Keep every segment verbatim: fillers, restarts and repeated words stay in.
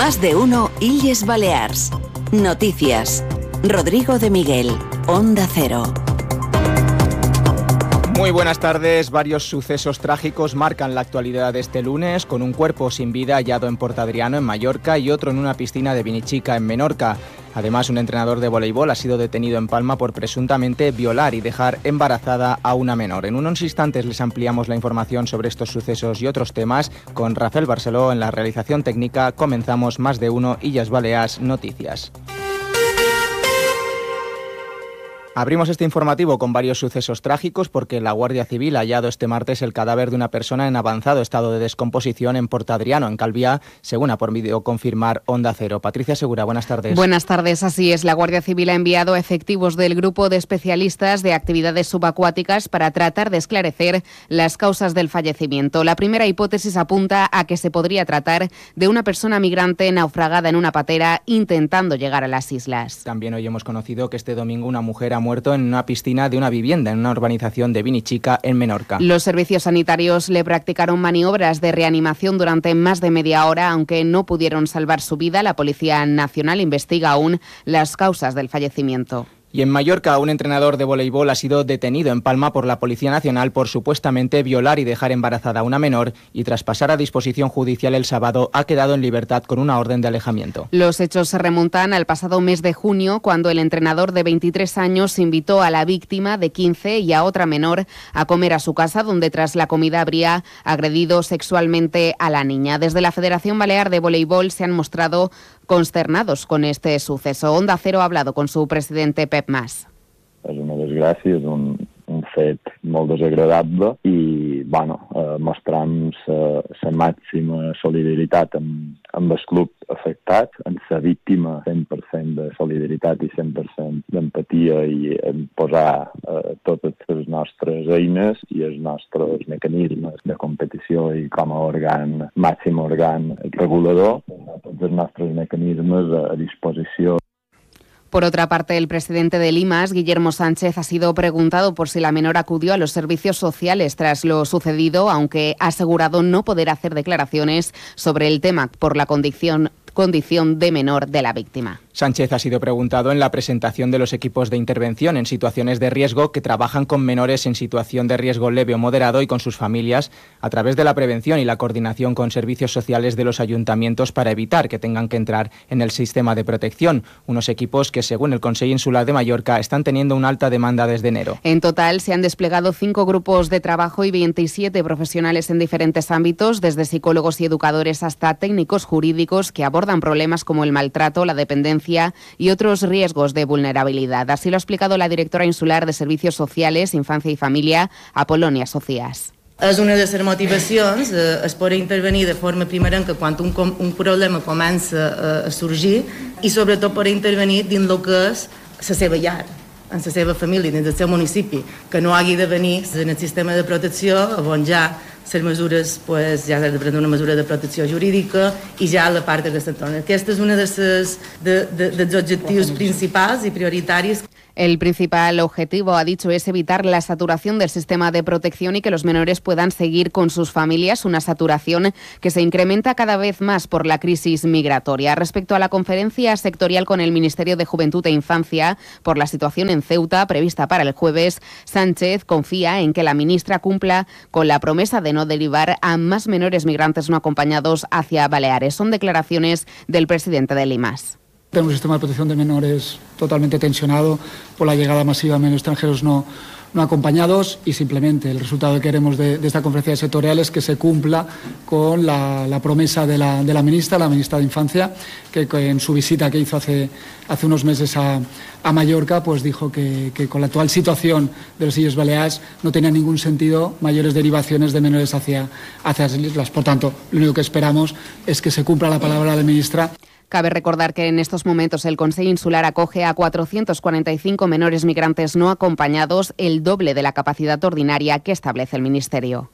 Más de uno Illes Balears. Noticias. Rodrigo de Miguel, Onda Cero. Muy buenas tardes. Varios sucesos trágicos marcan la actualidad de este lunes, con un cuerpo sin vida hallado en Portadriano, en Mallorca, y otro en una piscina de Vinichica, en Menorca. Además, un entrenador de voleibol ha sido detenido en Palma por presuntamente violar y dejar embarazada a una menor. En unos instantes les ampliamos la información sobre estos sucesos y otros temas. Con Rafael Barceló en la realización técnica, comenzamos Más de uno Illes Balears Noticias. Abrimos este informativo con varios sucesos trágicos porque la Guardia Civil ha hallado este martes el cadáver de una persona en avanzado estado de descomposición en Portadriano, en Calviá, según ha podido confirmar Onda Cero. Patricia Segura, buenas tardes. Buenas tardes, así es. La Guardia Civil ha enviado efectivos del Grupo de Especialistas de Actividades Subacuáticas para tratar de esclarecer las causas del fallecimiento. La primera hipótesis apunta a que se podría tratar de una persona migrante naufragada en una patera intentando llegar a las islas. También hoy hemos conocido que este domingo una mujer ha muerto en una piscina de una vivienda en una urbanización de Vinichica, en Menorca. Los servicios sanitarios le practicaron maniobras de reanimación durante más de media hora, aunque no pudieron salvar su vida. La Policía Nacional investiga aún las causas del fallecimiento. Y en Mallorca, un entrenador de voleibol ha sido detenido en Palma por la Policía Nacional por supuestamente violar y dejar embarazada a una menor, y tras pasar a disposición judicial el sábado ha quedado en libertad con una orden de alejamiento. Los hechos se remontan al pasado mes de junio, cuando el entrenador de veintitrés años invitó a la víctima de quince y a otra menor a comer a su casa, donde tras la comida habría agredido sexualmente a la niña. Desde la Federación Balear de Voleibol se han mostrado consternados con este suceso. Onda Cero ha hablado con su presidente Pep Mas. És una desgràcia, és un, un fet molt desagradable i bueno, eh, mostrem la màxima solidaritat amb, amb el club afectat, amb la víctima cent per cent de solidaritat i cent per cent d'empatia, i en posar eh, totes les nostres eines i els nostres mecanismes de competició i com a òrgan, màxim òrgan regulador, tots els nostres mecanismes a, a disposició. Por otra parte, el presidente de Limas, Guillermo Sánchez, ha sido preguntado por si la menor acudió a los servicios sociales tras lo sucedido, aunque ha asegurado no poder hacer declaraciones sobre el tema por la condición, condición de menor de la víctima. Sánchez ha sido preguntado en la presentación de los equipos de intervención en situaciones de riesgo que trabajan con menores en situación de riesgo leve o moderado y con sus familias a través de la prevención y la coordinación con servicios sociales de los ayuntamientos para evitar que tengan que entrar en el sistema de protección. Unos equipos que, según el Consell Insular de Mallorca, están teniendo una alta demanda desde enero. En total se han desplegado cinco grupos de trabajo y veintisiete profesionales en diferentes ámbitos, desde psicólogos y educadores hasta técnicos jurídicos que abordan problemas como el maltrato, la dependencia y otros riesgos de vulnerabilidad. Así lo ha explicado la directora insular de Servicios Sociales, Infancia y Familia, Apolonia Socias. És una de les motivacions, eh, és poder intervenir de forma primerenca quan un, un problema comença a, a sorgir, i sobretot poder intervenir dins el que és la seva llar, en la seva família, dins del seu municipi, que no hagi de venir en el sistema de protecció, on ja les mesures, pues, ja s'ha de prendre una mesura de protecció jurídica i ja la part que s'entorna. Aquest és un de ses, de, de, dels objectius principals i prioritaris. El principal objetivo, ha dicho, es evitar la saturación del sistema de protección y que los menores puedan seguir con sus familias, una saturación que se incrementa cada vez más por la crisis migratoria. Respecto a la conferencia sectorial con el Ministerio de Juventud e Infancia por la situación en Ceuta, prevista para el jueves, Sánchez confía en que la ministra cumpla con la promesa de no derivar a más menores migrantes no acompañados hacia Baleares. Son declaraciones del presidente de Limas. Tenemos un sistema de protección de menores totalmente tensionado por la llegada masiva de menores extranjeros no, no acompañados, y simplemente el resultado que queremos de, de esta conferencia sectorial es que se cumpla con la, la promesa de la, de la ministra, la ministra de Infancia, que, que en su visita que hizo hace, hace unos meses a, a Mallorca, pues dijo que, que con la actual situación de los Illes Balears no tenía ningún sentido mayores derivaciones de menores hacia, hacia las islas. Por tanto, lo único que esperamos es que se cumpla la palabra de la ministra. Cabe recordar que en estos momentos el Consell Insular acoge a cuatrocientos cuarenta y cinco menores migrantes no acompañados, el doble de la capacidad ordinaria que establece el Ministerio.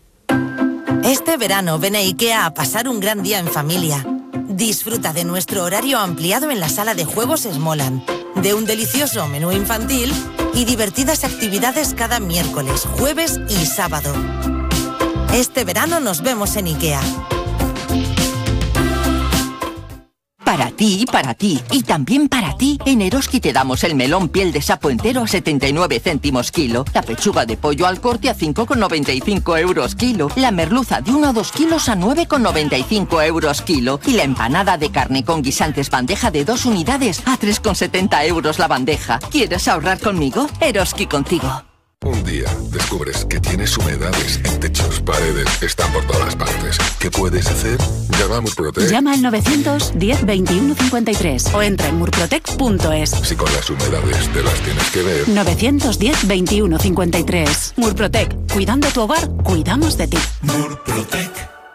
Este verano ven a IKEA a pasar un gran día en familia. Disfruta de nuestro horario ampliado en la sala de juegos Smoland, de un delicioso menú infantil y divertidas actividades cada miércoles, jueves y sábado. Este verano nos vemos en IKEA. ti y para ti. Y también para ti, en Eroski te damos el melón piel de sapo entero a setenta y nueve céntimos kilo, la pechuga de pollo al corte a cinco con noventa y cinco euros kilo, la merluza de uno a dos kilos a nueve con noventa y cinco euros kilo y la empanada de carne con guisantes bandeja de dos unidades a tres con setenta euros la bandeja. ¿Quieres ahorrar conmigo? Eroski contigo. Un día descubres que tienes humedades en techos, paredes, están por todas partes. ¿Qué puedes hacer? Llama a Murprotec. Llama al novecientos diez veintiuno cincuenta y tres o entra en murprotec punto es. Si con las humedades te las tienes que ver. novecientos diez veintiuno cincuenta y tres. Murprotec. Cuidando tu hogar, cuidamos de ti. Murprotec.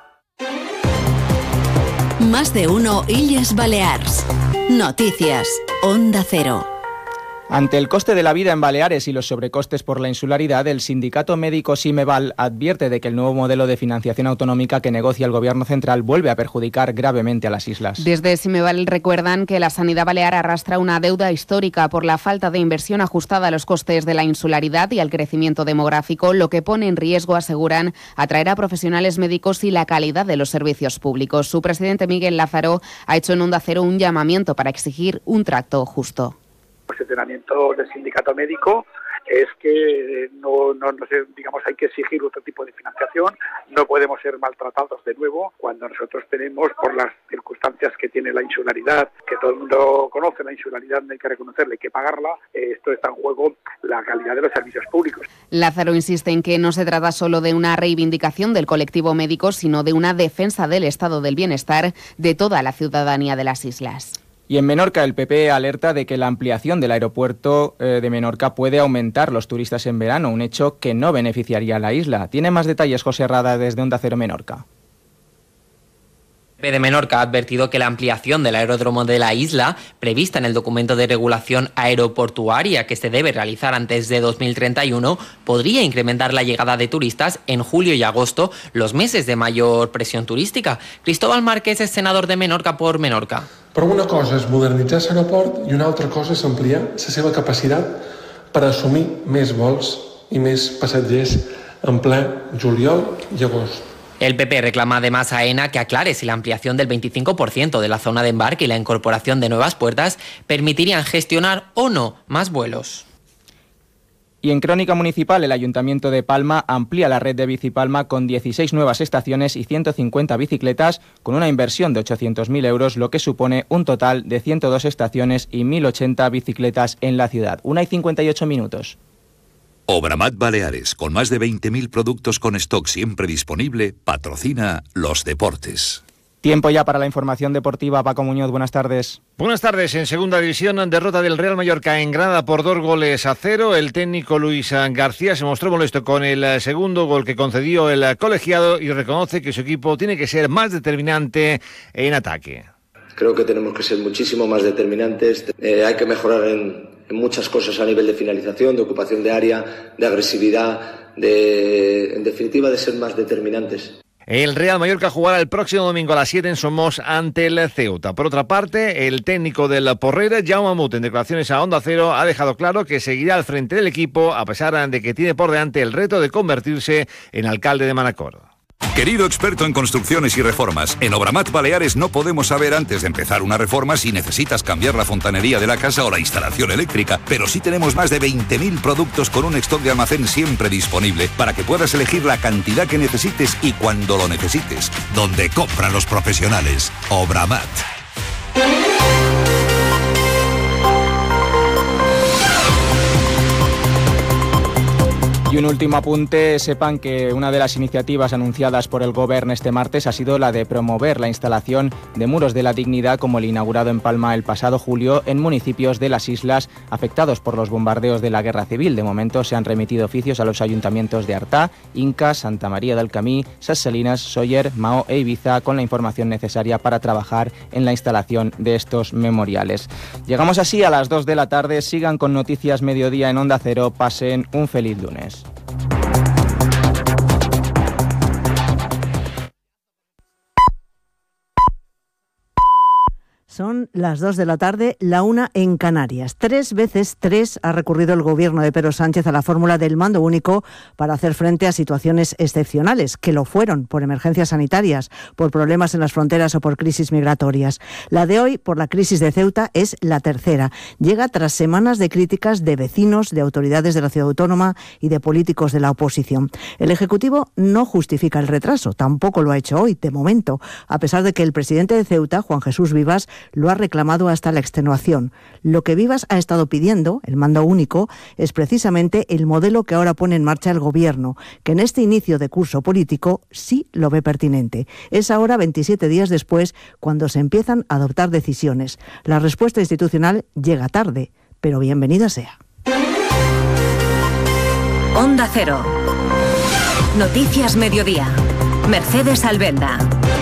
Más de uno Illes Balears. Noticias. Onda Cero. Ante el coste de la vida en Baleares y los sobrecostes por la insularidad, el sindicato médico Simeval advierte de que el nuevo modelo de financiación autonómica que negocia el Gobierno central vuelve a perjudicar gravemente a las islas. Desde Simeval recuerdan que la sanidad balear arrastra una deuda histórica por la falta de inversión ajustada a los costes de la insularidad y al crecimiento demográfico, lo que pone en riesgo, aseguran, atraer a profesionales médicos y la calidad de los servicios públicos. Su presidente Miguel Lázaro ha hecho en Onda Cero un llamamiento para exigir un trato justo. El posicionamiento del sindicato médico es que no, no, no sé, digamos, hay que exigir otro tipo de financiación, no podemos ser maltratados de nuevo cuando nosotros tenemos, por las circunstancias que tiene la insularidad, que todo el mundo conoce, la insularidad no hay que reconocerla, hay que pagarla, eh, esto está en juego la calidad de los servicios públicos. Lázaro insiste en que no se trata solo de una reivindicación del colectivo médico, sino de una defensa del estado del bienestar de toda la ciudadanía de las islas. Y en Menorca, el P P alerta de que la ampliación del aeropuerto eh, de Menorca puede aumentar los turistas en verano, un hecho que no beneficiaría a la isla. Tiene más detalles José Rada desde Onda Cero Menorca. El P P de Menorca ha advertido que la ampliación del aeródromo de la isla, prevista en el documento de regulación aeroportuaria que se debe realizar antes de dos mil treinta y uno, podría incrementar la llegada de turistas en julio y agosto, los meses de mayor presión turística. Cristóbal Márquez es senador de Menorca por Menorca. Però una cosa és modernitzar l'aeroport i una altra cosa és ampliar la seva capacitat per assumir més vols i més passatgers en ple juliol i agost. El P P reclama además a AENA que aclare si la ampliación del veinticinco por ciento de la zona de embarque y la incorporación de nuevas puertas permitirían gestionar o no más vuelos. Y en Crónica Municipal, el Ayuntamiento de Palma amplía la red de Bicipalma con dieciséis nuevas estaciones y ciento cincuenta bicicletas, con una inversión de ochocientos mil euros, lo que supone un total de ciento dos estaciones y mil ochenta bicicletas en la ciudad. Una y cincuenta y ocho minutos. Obramat Baleares, con más de veinte mil productos con stock siempre disponible, patrocina los deportes. Tiempo ya para la información deportiva. Paco Muñoz, buenas tardes. Buenas tardes. En segunda división, derrota del Real Mallorca en Granada por dos goles a cero. El técnico Luis García se mostró molesto con el segundo gol que concedió el colegiado y reconoce que su equipo tiene que ser más determinante en ataque. Creo que tenemos que ser muchísimo más determinantes. Eh, hay que mejorar en, en muchas cosas a nivel de finalización, de ocupación de área, de agresividad, de, en definitiva de ser más determinantes. El Real Mallorca jugará el próximo domingo a las siete en Somos ante el Ceuta. Por otra parte, el técnico del Porrera, Jaume Mut, en declaraciones a Onda Cero, ha dejado claro que seguirá al frente del equipo a pesar de que tiene por delante el reto de convertirse en alcalde de Manacor. Querido experto en construcciones y reformas, en Obramat Baleares no podemos saber antes de empezar una reforma si necesitas cambiar la fontanería de la casa o la instalación eléctrica, pero sí tenemos más de veinte mil productos con un stock de almacén siempre disponible para que puedas elegir la cantidad que necesites y cuando lo necesites. Donde compran los profesionales. Obramat. Y un último apunte, sepan que una de las iniciativas anunciadas por el Gobierno este martes ha sido la de promover la instalación de muros de la dignidad como el inaugurado en Palma el pasado julio en municipios de las islas afectados por los bombardeos de la Guerra Civil. De momento se han remitido oficios a los ayuntamientos de Artà, Inca, Santa María del Camí, Ses Salines, Sóller, Maó e Ibiza con la información necesaria para trabajar en la instalación de estos memoriales. Llegamos así a las dos de la tarde. Sigan con Noticias Mediodía en Onda Cero. Pasen un feliz lunes. Son las dos de la tarde, la una en Canarias. Tres veces tres ha recurrido el gobierno de Pedro Sánchez a la fórmula del mando único para hacer frente a situaciones excepcionales, que lo fueron por emergencias sanitarias, por problemas en las fronteras o por crisis migratorias. La de hoy, por la crisis de Ceuta, es la tercera. Llega tras semanas de críticas de vecinos, de autoridades de la ciudad autónoma y de políticos de la oposición. El Ejecutivo no justifica el retraso, tampoco lo ha hecho hoy, de momento, a pesar de que el presidente de Ceuta, Juan Jesús Vivas, lo ha reclamado hasta la extenuación. Lo que Vivas ha estado pidiendo, el mando único, es precisamente el modelo que ahora pone en marcha el Gobierno, que en este inicio de curso político sí lo ve pertinente. Es ahora, veintisiete días después, cuando se empiezan a adoptar decisiones. La respuesta institucional llega tarde, pero bienvenida sea. Onda Cero. Noticias Mediodía. Mercedes Albenda.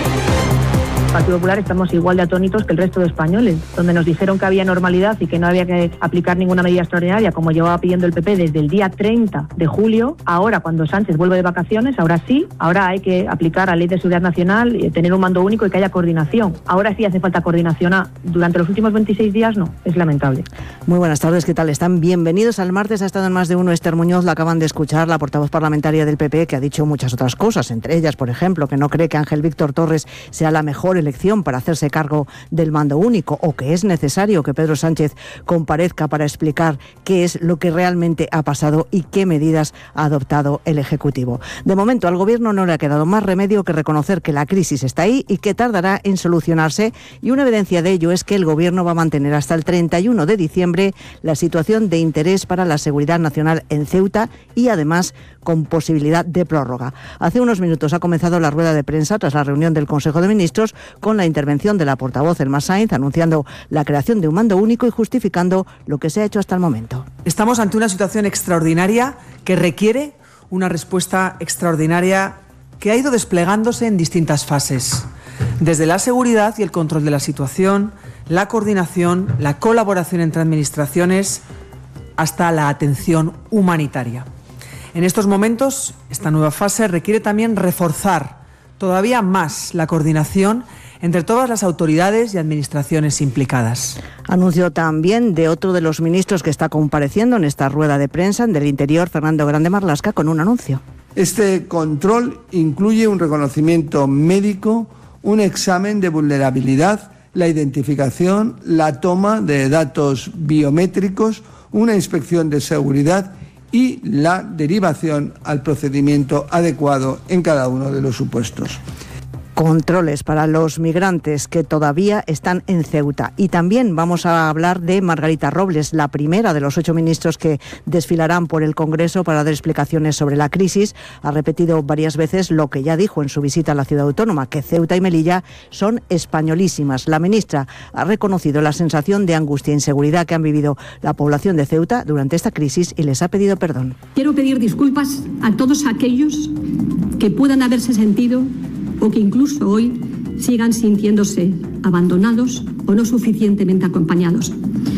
Partido Popular estamos igual de atónitos que el resto de españoles, donde nos dijeron que había normalidad y que no había que aplicar ninguna medida extraordinaria, como llevaba pidiendo el P P desde el día treinta de julio. Ahora, cuando Sánchez vuelve de vacaciones, ahora sí, ahora hay que aplicar la Ley de Seguridad Nacional, y tener un mando único y que haya coordinación. Ahora sí hace falta coordinación. Durante los últimos veintiséis días no, es lamentable. Muy buenas tardes, ¿qué tal están? Bienvenidos al martes. Ha estado en Más de Uno Esther Muñoz, la acaban de escuchar, la portavoz parlamentaria del P P, que ha dicho muchas otras cosas, entre ellas, por ejemplo, que no cree que Ángel Víctor Torres sea la mejor elección para hacerse cargo del mando único, o que es necesario que Pedro Sánchez comparezca para explicar qué es lo que realmente ha pasado y qué medidas ha adoptado el Ejecutivo. De momento, al Gobierno no le ha quedado más remedio que reconocer que la crisis está ahí y que tardará en solucionarse, y una evidencia de ello es que el Gobierno va a mantener hasta el treinta y uno de diciembre la situación de interés para la seguridad nacional en Ceuta, y además con posibilidad de prórroga. Hace unos minutos ha comenzado la rueda de prensa tras la reunión del Consejo de Ministros, con la intervención de la portavoz Elma Sainz anunciando la creación de un mando único y justificando lo que se ha hecho hasta el momento. Estamos ante una situación extraordinaria que requiere una respuesta extraordinaria que ha ido desplegándose en distintas fases, desde la seguridad y el control de la situación, la coordinación, la colaboración entre administraciones, hasta la atención humanitaria. En estos momentos, esta nueva fase requiere también reforzar todavía más la coordinación entre todas las autoridades y administraciones implicadas. Anuncio también de otro de los ministros que está compareciendo en esta rueda de prensa, del Interior, Fernando Grande Marlaska, con un anuncio. Este control incluye un reconocimiento médico, un examen de vulnerabilidad, la identificación, la toma de datos biométricos, una inspección de seguridad y la derivación al procedimiento adecuado en cada uno de los supuestos. Controles para los migrantes que todavía están en Ceuta. Y también vamos a hablar de Margarita Robles, la primera de los ocho ministros que desfilarán por el Congreso para dar explicaciones sobre la crisis. Ha repetido varias veces lo que ya dijo en su visita a la ciudad autónoma, que Ceuta y Melilla son españolísimas. La ministra ha reconocido la sensación de angustia e inseguridad que han vivido la población de Ceuta durante esta crisis y les ha pedido perdón. Quiero pedir disculpas a todos aquellos que puedan haberse sentido o que incluso hoy sigan sintiéndose abandonados o no suficientemente acompañados.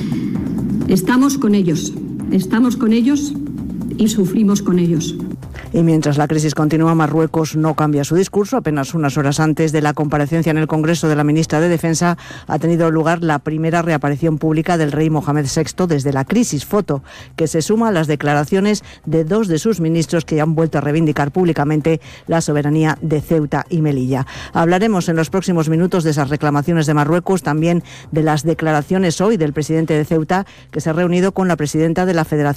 Estamos con ellos, estamos con ellos y sufrimos con ellos. Y mientras la crisis continúa, Marruecos no cambia su discurso. Apenas unas horas antes de la comparecencia en el Congreso de la ministra de Defensa ha tenido lugar la primera reaparición pública del rey Mohamed sexto desde la crisis, foto que se suma a las declaraciones de dos de sus ministros que han vuelto a reivindicar públicamente la soberanía de Ceuta y Melilla. Hablaremos en los próximos minutos de esas reclamaciones de Marruecos, también de las declaraciones hoy del presidente de Ceuta, que se ha reunido con la presidenta de la Federación